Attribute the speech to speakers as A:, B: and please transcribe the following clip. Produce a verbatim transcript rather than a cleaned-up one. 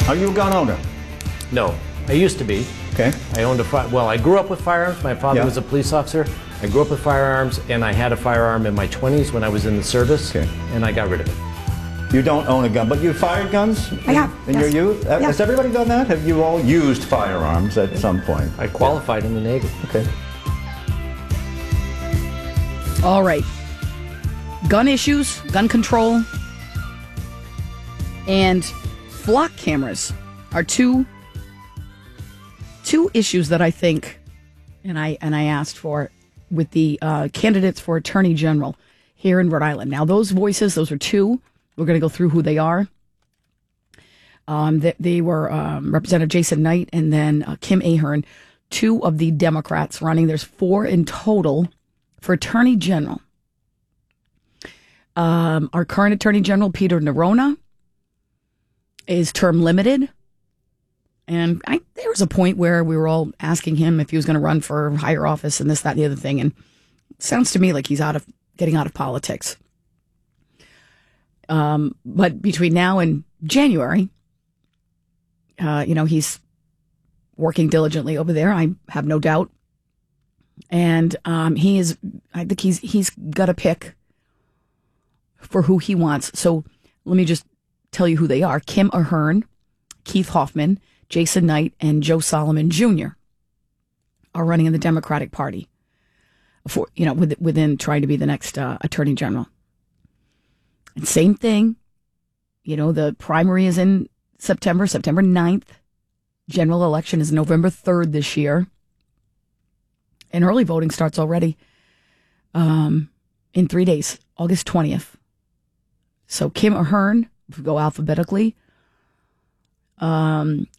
A: Are you a gun owner?
B: No, I used to be.
A: Okay.
B: I owned a fi- well. I grew up with firearms. My father
A: Yeah.
B: was a police officer. I grew up with firearms, and I had a firearm in my twenties when I was in the service,
A: Okay.
B: and I got rid of it.
A: You don't own a gun, but you fired guns
C: I have,
A: in
C: yes.
A: your youth? Uh,
C: Yeah.
A: Has everybody done that? Have you all used firearms at some point?
B: I qualified in the Navy.
A: Okay.
C: All right. Gun issues, gun control, and flock cameras are two two issues that I think, and I and I asked for with the uh, candidates for Attorney General here in Rhode Island. Now, those voices, those are two. We're going to go through who they are. Um, they, they were um, Representative Jason Knight and then uh, Kim Ahern, two of the Democrats running. There's four in total for Attorney General. Um, our current Attorney General, Peter Nerona, is term limited. And I, there was a point where we were all asking him if he was going to run for higher office and this, that, and the other thing. And it sounds to me like he's out of getting out of politics. Um, but between now and January, uh, you know, he's working diligently over there. I have no doubt. And um, he is, I think he's he's got a pick for who he wants. So let me just tell you who they are. Kim Ahern, Keith Hoffman, Jason Knight, and Joe Solomon Junior are running in the Democratic Party for, you know, within, within trying to be the next uh, Attorney General. And same thing, you know, the primary is in September, September ninth. General election is November third this year. And early voting starts already um, in three days, August twentieth. So Kim Ahern, if we go alphabetically, um,